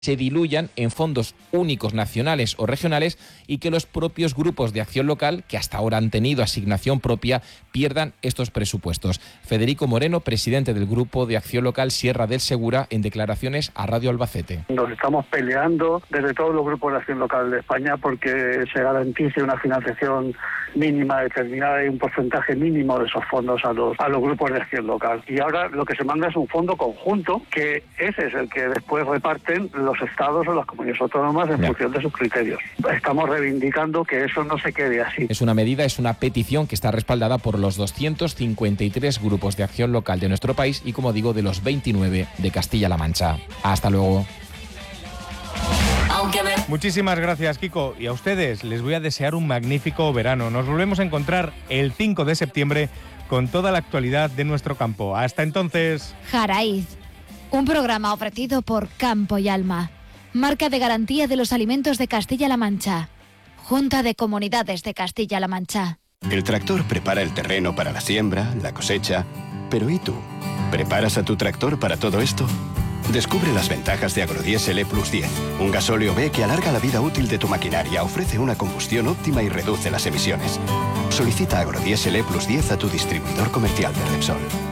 se diluyan en fondos únicos nacionales o regionales y que los propios grupos de acción local, que hasta ahora han tenido asignación propia, pierdan estos presupuestos. Federico Moreno, presidente del Grupo de Acción Local Sierra del Segura, en declaraciones a Radio Albacete. Nos estamos peleando desde todos los grupos de acción local de España porque se garantice una financiación mínima determinada y un porcentaje mínimo de esos fondos a los grupos de acción local. Y ahora lo que se manda es un fondo conjunto, que ese es el que después reparten los estados o las comunidades autónomas en función de sus criterios. Estamos reivindicando que eso no se quede así. Es una medida, es una petición que está respaldada por los 253 grupos de acción local de nuestro país y, como digo, de los 29 de Castilla-La Mancha. Hasta luego. Muchísimas gracias, Kiko. Y a ustedes les voy a desear un magnífico verano. Nos volvemos a encontrar el 5 de septiembre con toda la actualidad de nuestro campo. Hasta entonces. Jaraiz, un programa ofrecido por Campo y Alma, marca de garantía de los alimentos de Castilla-La Mancha. Junta de Comunidades de Castilla-La Mancha. El tractor prepara el terreno para la siembra, la cosecha. Pero ¿y tú? ¿Preparas a tu tractor para todo esto? Descubre las ventajas de Agrodiesel E+10, un gasóleo B que alarga la vida útil de tu maquinaria, ofrece una combustión óptima y reduce las emisiones. Solicita Agrodiesel E+10 a tu distribuidor comercial de Repsol.